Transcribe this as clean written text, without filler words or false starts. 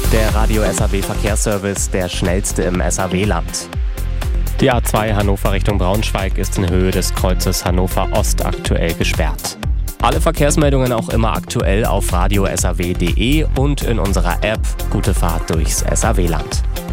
Der Radio SAW Verkehrsservice, der schnellste im SAW-Land. Die A2 Hannover Richtung Braunschweig ist in Höhe des Kreuzes Hannover Ost aktuell gesperrt. Alle Verkehrsmeldungen auch immer aktuell auf radiosaw.de und in unserer App. Gute Fahrt durchs SAW-Land.